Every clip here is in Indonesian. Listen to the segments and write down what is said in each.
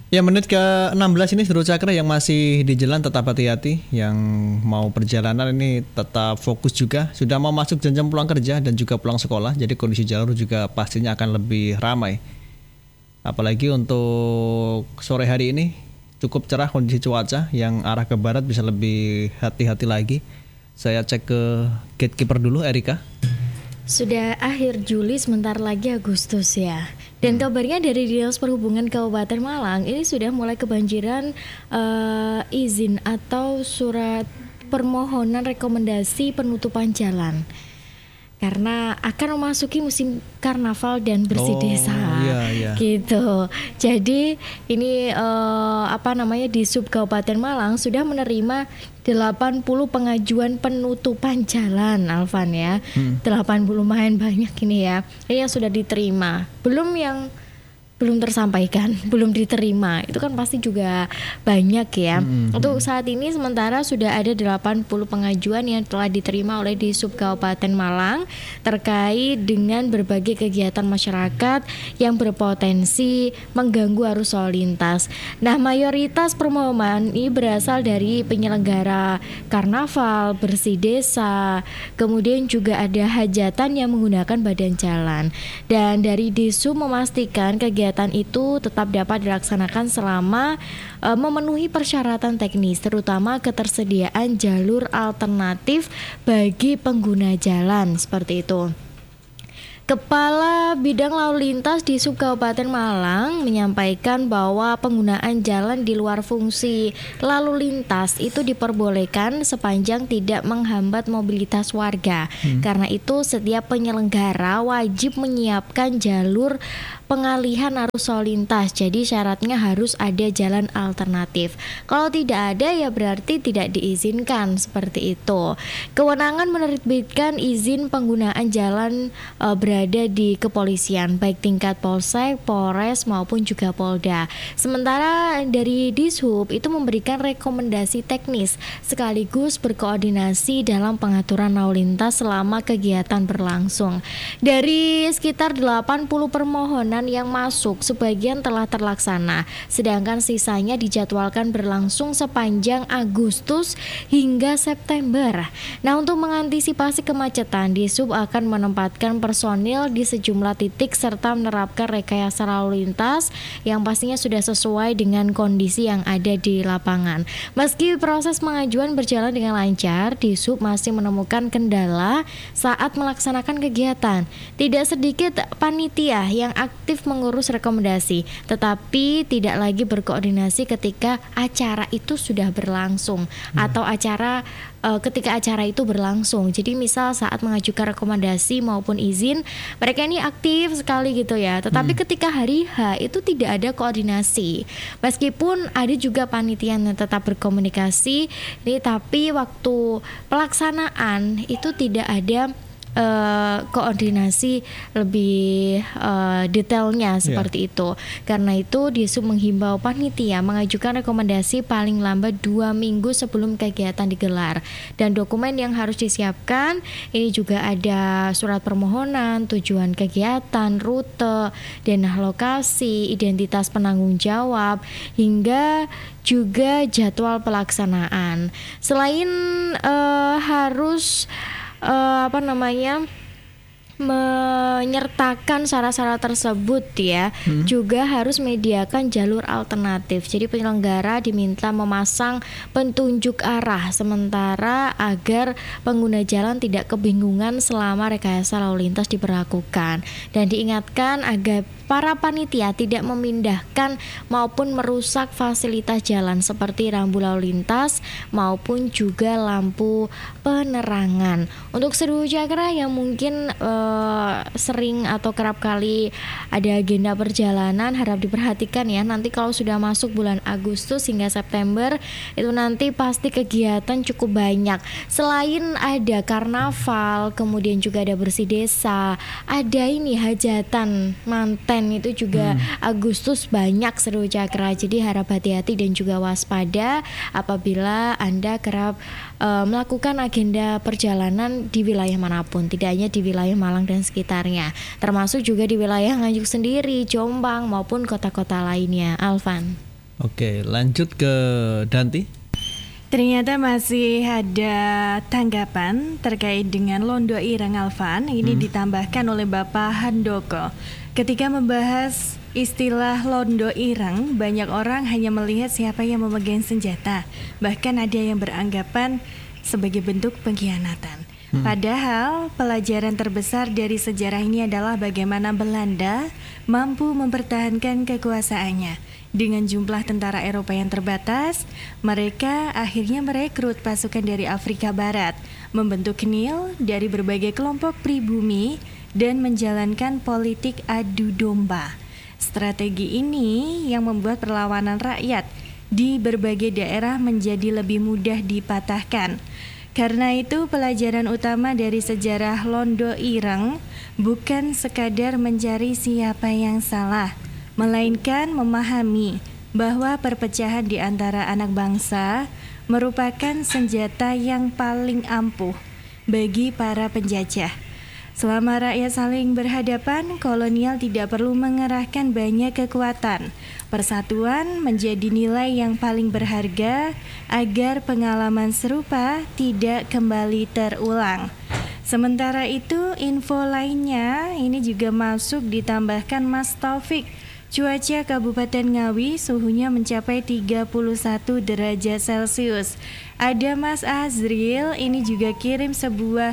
Ya, menit ke-16 ini seluruh cakra yang masih di jalan tetap hati-hati. Yang mau perjalanan ini tetap fokus juga. Sudah mau masuk jam-jam pulang kerja dan juga pulang sekolah. Jadi kondisi jalur juga pastinya akan lebih ramai. Apalagi untuk sore hari ini cukup cerah kondisi cuaca. Yang arah ke barat bisa lebih hati-hati lagi. Saya cek ke gatekeeper dulu, Erika. Sudah akhir Juli, sebentar lagi Agustus ya. Dan kabarnya dari Dinas Perhubungan Kabupaten Malang ini sudah mulai kebanjiran izin atau surat permohonan rekomendasi penutupan jalan. Karena akan memasuki musim karnaval dan bersih desa, iya. gitu. Jadi ini di Sub Kabupaten Malang sudah menerima 80 pengajuan penutupan jalan, Alvan ya. 80 lumayan banyak ini ya. Ini yang sudah diterima. Belum tersampaikan, belum diterima. Itu kan pasti juga banyak ya. Untuk saat ini sementara sudah ada 80 pengajuan yang telah diterima oleh Disub Kabupaten Malang terkait dengan berbagai kegiatan masyarakat yang berpotensi mengganggu arus lalu lintas. Nah, mayoritas permohonan ini berasal dari penyelenggara karnaval, bersih desa, kemudian juga ada hajatan yang menggunakan badan jalan. Dan dari Disub memastikan kegiatan itu tetap dapat dilaksanakan selama memenuhi persyaratan teknis, terutama ketersediaan jalur alternatif bagi pengguna jalan, seperti itu. Kepala Bidang Lalu Lintas di Sub Kabupaten Malang menyampaikan bahwa penggunaan jalan di luar fungsi lalu lintas itu diperbolehkan sepanjang tidak menghambat mobilitas warga. Karena itu setiap penyelenggara wajib menyiapkan jalur pengalihan arus lalu lintas. Jadi syaratnya harus ada jalan alternatif. Kalau tidak ada ya berarti tidak diizinkan, seperti itu. Kewenangan menerbitkan izin penggunaan jalan berada di kepolisian, baik tingkat Polsek, Polres maupun juga Polda. Sementara dari Dishub itu memberikan rekomendasi teknis sekaligus berkoordinasi dalam pengaturan lalu lintas selama kegiatan berlangsung. Dari sekitar 80 permohonan yang masuk, sebagian telah terlaksana, sedangkan sisanya dijadwalkan berlangsung sepanjang Agustus hingga September. Nah, untuk mengantisipasi kemacetan, Dishub akan menempatkan personil di sejumlah titik serta menerapkan rekayasa lalu lintas yang pastinya sudah sesuai dengan kondisi yang ada di lapangan. Meski proses pengajuan berjalan dengan lancar, Dishub masih menemukan kendala saat melaksanakan kegiatan. Tidak sedikit panitia yang aktif mengurus rekomendasi, tetapi tidak lagi berkoordinasi ketika acara itu sudah berlangsung atau ketika acara itu berlangsung. Jadi misal saat mengajukan rekomendasi maupun izin, mereka ini aktif sekali gitu ya. Tetapi ketika hari H itu tidak ada koordinasi. Meskipun ada juga panitia yang tetap berkomunikasi, tapi waktu pelaksanaan itu tidak ada koordinasi lebih detailnya seperti itu. Karena itu Dishub menghimbau panitia mengajukan rekomendasi paling lambat 2 minggu sebelum kegiatan digelar. Dan dokumen yang harus disiapkan ini juga ada surat permohonan, tujuan kegiatan, rute, denah lokasi, identitas penanggung jawab, hingga juga jadwal pelaksanaan. Selain harus menyertakan syarat-syarat tersebut ya, juga harus menyediakan jalur alternatif. Jadi penyelenggara diminta memasang petunjuk arah sementara agar pengguna jalan tidak kebingungan selama rekayasa lalu lintas diberlakukan, dan diingatkan agar para panitia tidak memindahkan maupun merusak fasilitas jalan seperti rambu lalu lintas maupun juga lampu penerangan. Untuk seluruh cakra yang mungkin sering atau kerap kali ada agenda perjalanan, harap diperhatikan ya. Nanti kalau sudah masuk bulan Agustus hingga September itu nanti pasti kegiatan cukup banyak. Selain ada karnaval, kemudian juga ada bersih desa, ada ini hajatan manten itu juga Agustus banyak seru cakra. Jadi harap hati-hati dan juga waspada apabila Anda kerap melakukan agenda perjalanan di wilayah manapun, tidak hanya di wilayah Malang dan sekitarnya, termasuk juga di wilayah Nganjuk sendiri, Jombang maupun kota-kota lainnya. Alvan. Oke, lanjut ke Danti. Ternyata masih ada tanggapan terkait dengan Londo Ireng, Alvan. Ini ditambahkan oleh Bapak Handoko. Ketika membahas istilah Londo Ireng, banyak orang hanya melihat siapa yang memegang senjata. Bahkan ada yang beranggapan sebagai bentuk pengkhianatan. Padahal pelajaran terbesar dari sejarah ini adalah bagaimana Belanda mampu mempertahankan kekuasaannya. Dengan jumlah tentara Eropa yang terbatas, mereka akhirnya merekrut pasukan dari Afrika Barat, membentuk KNIL dari berbagai kelompok pribumi, dan menjalankan politik adu domba. Strategi ini yang membuat perlawanan rakyat di berbagai daerah menjadi lebih mudah dipatahkan. Karena itu pelajaran utama dari sejarah Londo Ireng bukan sekadar mencari siapa yang salah, melainkan memahami bahwa perpecahan di antara anak bangsa merupakan senjata yang paling ampuh bagi para penjajah. Selama rakyat saling berhadapan, kolonial tidak perlu mengerahkan banyak kekuatan. Persatuan menjadi nilai yang paling berharga agar pengalaman serupa tidak kembali terulang. Sementara itu, info lainnya ini juga masuk ditambahkan Mas Taufik. Cuaca Kabupaten Ngawi suhunya mencapai 31 derajat Celcius. Ada Mas Azril ini juga kirim sebuah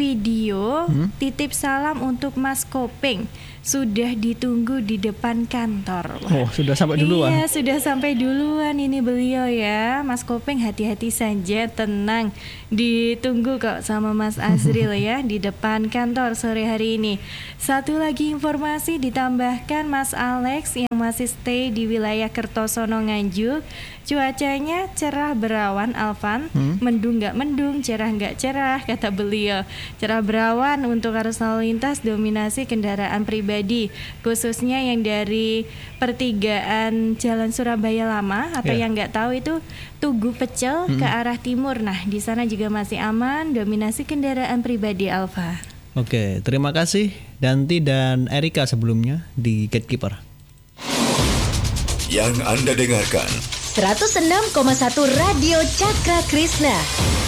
video titip salam untuk Mas Kopeng. Sudah ditunggu di depan kantor. Oh, sudah sampai duluan. Iya, sudah sampai duluan ini beliau ya. Mas Kopeng hati-hati saja, tenang. Ditunggu kok sama Mas Azril ya di depan kantor sore hari ini. Satu lagi informasi ditambahkan Mas Alex yang masih stay di wilayah Kertosono Nganjuk. Cuacanya cerah berawan, Alvan. Mendung nggak mendung, cerah nggak cerah, kata beliau. Cerah berawan untuk arus lalu lintas dominasi kendaraan pribadi, khususnya yang dari pertigaan Jalan Surabaya Lama atau yang nggak tahu itu Tugu Pecel ke arah timur. Nah, di sana juga masih aman, dominasi kendaraan pribadi, Alfa. Oke, terima kasih Danti dan Erika sebelumnya di Gatekeeper. Yang Anda dengarkan 106,1 Radio Cakra Krishna.